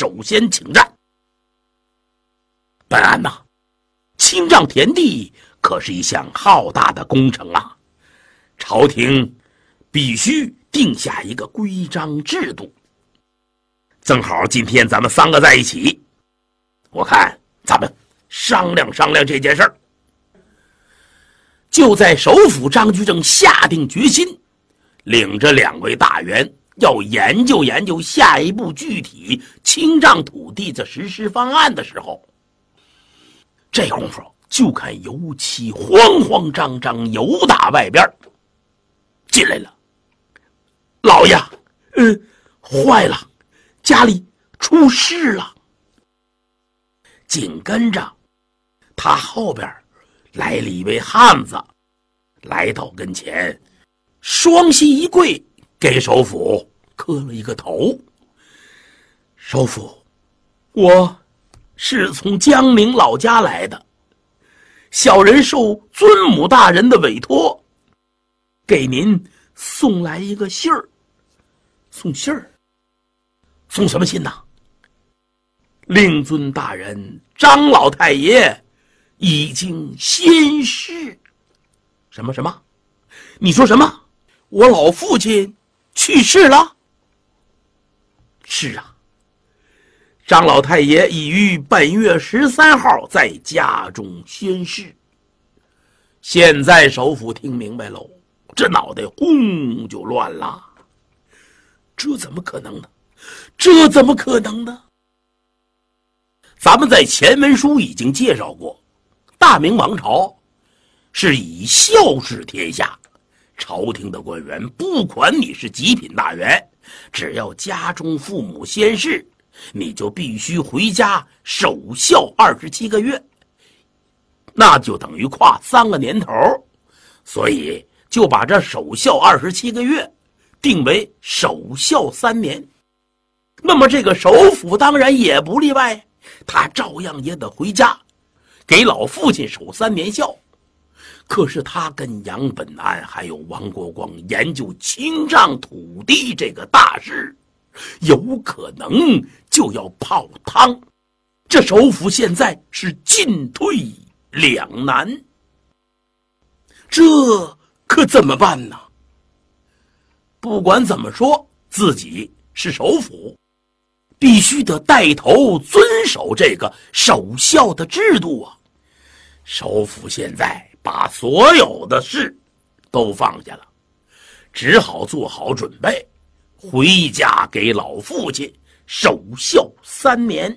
首先请战。本案呐，清障田地可是一项浩大的工程啊，朝廷必须定下一个规章制度。正好今天咱们三个在一起，我看咱们商量商量这件事儿。就在首辅张居正下定决心，领着2位大员要研究研究下一步具体清障土地的实施方案的时候，这功夫就看油漆慌慌张张由打外边进来了。老爷，坏了，家里出事了。紧跟着他后边来了一位汉子，来到跟前，双膝一跪，给首辅磕了一个头。首辅，我是从江宁老家来的，小人受尊母大人的委托，给您送来一个信儿。送信儿？送什么信呢？令尊大人张老太爷已经仙逝。什么？你说什么？我老父亲去世了？是啊，张老太爷已于本月13号在家中仙逝。现在首辅听明白喽，这脑袋轰就乱了。这怎么可能呢？咱们在前文书已经介绍过，大明王朝是以孝治天下，朝廷的官员不管你是极品大员，只要家中父母仙逝，你就必须回家守孝27个月，那就等于跨3个年头，所以就把这守孝27个月定为守孝3年。那么这个首辅当然也不例外，他照样也得回家给老父亲守3年孝。可是他跟杨本安还有王国光研究清障土地这个大事，有可能就要泡汤。这首辅现在是进退两难，这可怎么办呢？不管怎么说，自己是首辅，必须得带头遵守这个守孝的制度啊。首辅现在把所有的事都放下了，只好做好准备，回家给老父亲守孝3年。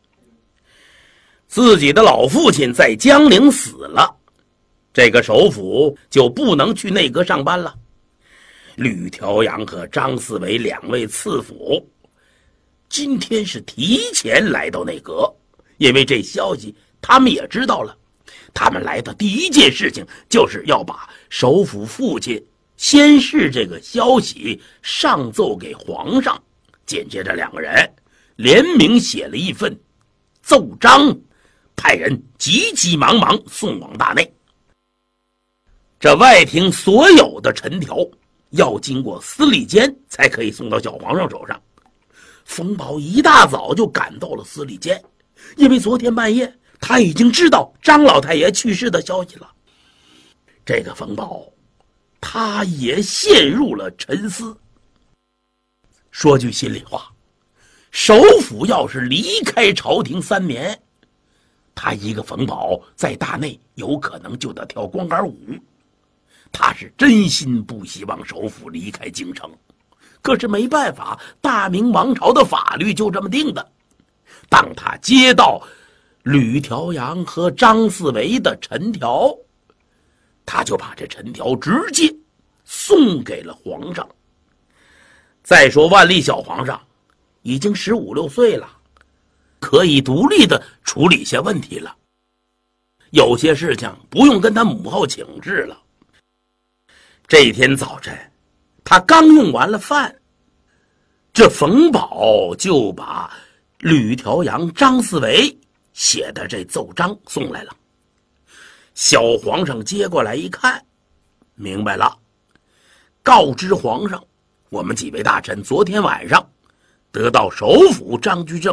自己的老父亲在江陵死了，这个首辅就不能去内阁上班了。吕调阳和张四维2位次辅今天是提前来到内阁，因为这消息他们也知道了。他们来的第一件事情就是要把首辅父亲仙逝这个消息上奏给皇上。紧接着2个人联名写了一份奏章，派人急急忙忙送往大内。这外廷所有的陈条要经过司礼监才可以送到小皇上手上。冯保一大早就赶到了司礼监，因为昨天半夜他已经知道张老太爷去世的消息了。这个冯保他也陷入了沉思。说句心里话，首辅要是离开朝廷3年，他一个冯保在大内有可能就得跳光杆舞。他是真心不希望首辅离开京城，可是没办法，大明王朝的法律就这么定的。当他接到吕调阳和张四维的陈条，他就把这陈条直接送给了皇上。再说万历小皇上已经15、16岁了，可以独立的处理些问题了，有些事情不用跟他母后请示了。这天早晨他刚用完了饭，这冯保就把吕调阳、张四维写的这奏章送来了。小皇上接过来一看，明白了，告知皇上，我们几位大臣昨天晚上得到首辅张居正